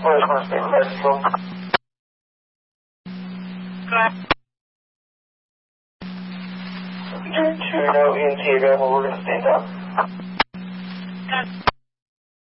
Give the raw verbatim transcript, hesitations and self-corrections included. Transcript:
Or is going to stay flexible? Turn two, no E M T available, we're going to stand up.